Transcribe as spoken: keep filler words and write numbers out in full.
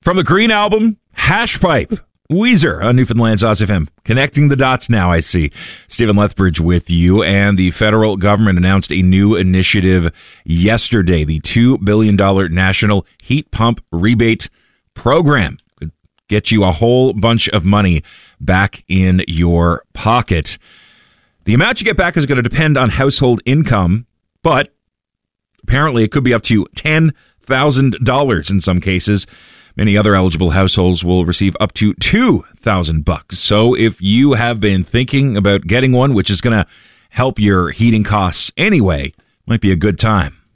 From the Green Album, Hash Pipe, Weezer on Newfoundland's Oz F M. Connecting the dots now, I see. Stephen Lethbridge with you, and the federal government announced a new initiative yesterday, the two billion dollars National Heat Pump Rebate Program. Could get you a whole bunch of money back in your pocket. The amount you get back is going to depend on household income, but apparently it could be up to ten thousand dollars in some cases. Many other eligible households will receive up to two thousand bucks. So if you have been thinking about getting one, which is going to help your heating costs anyway, might be a good time.